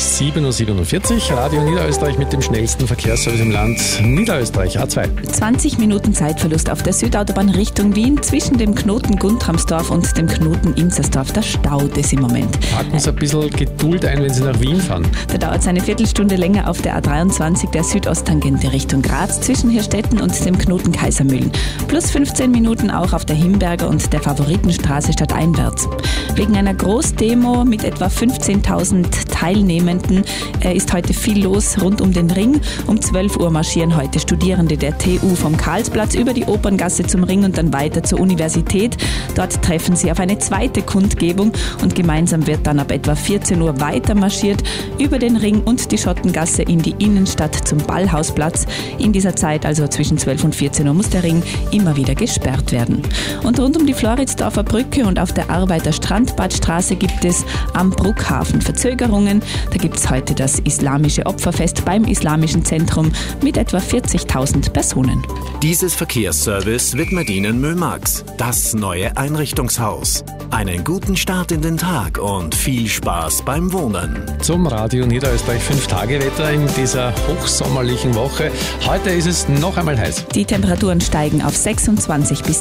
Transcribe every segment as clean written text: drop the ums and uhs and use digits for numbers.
7.47 Uhr. Radio Niederösterreich mit dem schnellsten Verkehrsservice im Land. Niederösterreich, A2. 20 Minuten Zeitverlust auf der Südautobahn Richtung Wien zwischen dem Knoten Guntramsdorf und dem Knoten Inzersdorf. Da staut es im Moment. Packen Sie ein bisschen Geduld ein, wenn Sie nach Wien fahren. Da dauert es eine Viertelstunde länger auf der A23 der Südosttangente Richtung Graz zwischen Hirstetten und dem Knoten Kaisermühlen. Plus 15 Minuten auch auf der Himberger und der Favoritenstraße stadteinwärts. Wegen einer Großdemo mit etwa 15.000 Teilnehmenden ist heute viel los rund um den Ring. Um 12 Uhr marschieren heute Studierende der TU vom Karlsplatz über die Operngasse zum Ring und dann weiter zur Universität. Dort treffen sie auf eine zweite Kundgebung und gemeinsam wird dann ab etwa 14 Uhr weiter marschiert über den Ring und die Schottengasse in die Innenstadt zum Ballhausplatz. In dieser Zeit, also zwischen 12 und 14 Uhr, muss der Ring immer wieder gesperrt werden. Und rund um die Floridsdorfer Brücke und auf der Arbeiter-Strandbadstraße gibt es am Bruckhafen Verzögerungen. Da gibt es heute das islamische Opferfest beim Islamischen Zentrum mit etwa 40.000 Personen. Dieses Verkehrsservice widmet Ihnen Mömax, das neue Einrichtungshaus. Einen guten Start in den Tag und viel Spaß beim Wohnen. Zum Radio Niederösterreich 5-Tage-Wetter in dieser hochsommerlichen Woche. Heute ist es noch einmal heiß. Die Temperaturen steigen auf 26 bis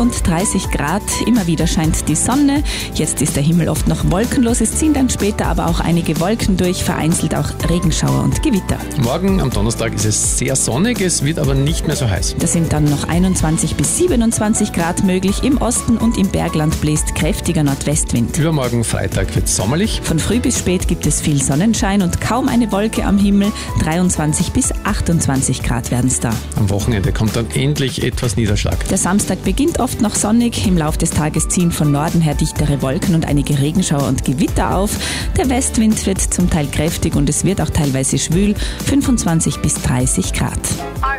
33 Grad. Immer wieder scheint die Sonne. Jetzt ist der Himmel oft noch wolkenlos. Es ziehen dann später aber auch einige Wolken durch, vereinzelt auch Regenschauer und Gewitter. Morgen am Donnerstag ist es sehr sonnig, es wird aber nicht mehr so heiß. Da sind dann noch 21 bis 27 Grad möglich. Im Osten und im Bergland bläst kräftiger Nordwestwind. Übermorgen Freitag wird es sommerlich. Von früh bis spät gibt es viel Sonnenschein und kaum eine Wolke am Himmel. 23 bis 28 Grad werden es da. Am Wochenende kommt dann endlich etwas Niederschlag. Der Samstag beginnt oft noch sonnig. Im Lauf des Tages ziehen von Norden her dichtere Wolken und einige Regenschauer und Gewitter auf. Der Westwind wird zum Teil kräftig und es wird auch teilweise schwül. 25 bis 30 Grad.